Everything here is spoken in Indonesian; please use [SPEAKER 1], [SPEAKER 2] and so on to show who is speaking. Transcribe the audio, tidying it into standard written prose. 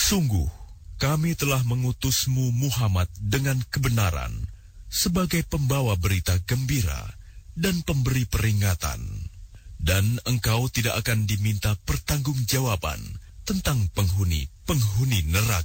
[SPEAKER 1] Sungguh, kami telah mengutusmu Muhammad dengan kebenaran sebagai pembawa berita gembira dan pemberi peringatan. Dan engkau tidak akan diminta pertanggungjawaban tentang penghuni neraka.